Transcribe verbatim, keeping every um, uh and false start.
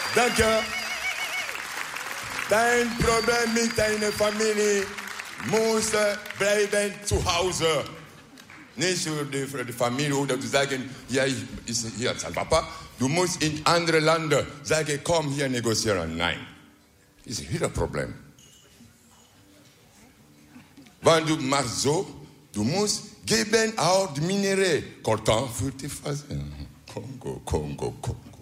Danke. Dein Problem mit deiner Familie muss bleiben zu Hause. Nicht für die, für die Familie oder zu sagen, ja, ich ist hier als Papa. Du musst in andere Länder sagen, komm hier negozieren. Nein. Das ist wieder ein Problem. Wenn du machst so, du musst geben auch die Minerais. Coltan für die Phase. Kongo, Kongo, Kongo.